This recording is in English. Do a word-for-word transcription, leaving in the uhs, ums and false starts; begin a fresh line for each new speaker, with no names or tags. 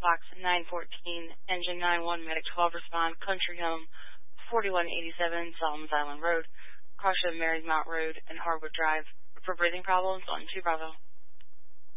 Box nine fourteen, Engine nine one, Medic twelve, respond, Country Home, forty-one eighty-seven, Solomons Island Road, Caution Marymount Road, and Harwood Drive. For breathing problems on two Bravo.